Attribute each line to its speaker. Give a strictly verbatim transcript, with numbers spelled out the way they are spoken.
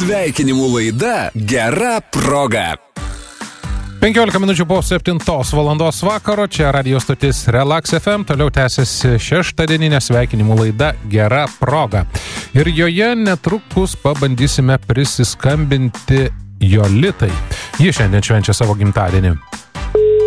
Speaker 1: Sveikinimų laida Gera proga.
Speaker 2: penkiolika minučių po septintos valandos vakaro, čia radio stotis Relax F M, toliau tęsiasi šeštadieninė sveikinimų laida Gera proga. Ir joje netrukus pabandysime prisiskambinti Jolitai. Ji šiandien švenčia savo gimtadienį.